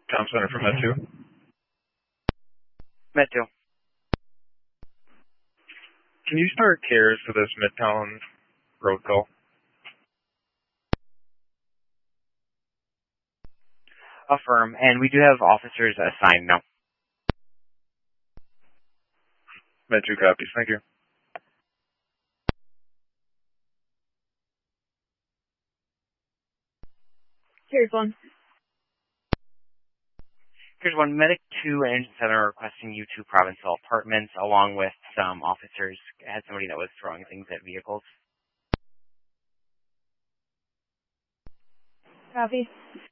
Tom Center from Med 2. Med 2. Can you start cares for this Midtown road call? Affirm, and we do have officers assigned now. Med 2 copies. Thank you. Here's one. Here's one. Medic 2 and Engine 7 are requesting you to Provinceville Apartments, along with some officers. Had somebody that was throwing things at vehicles. Copy.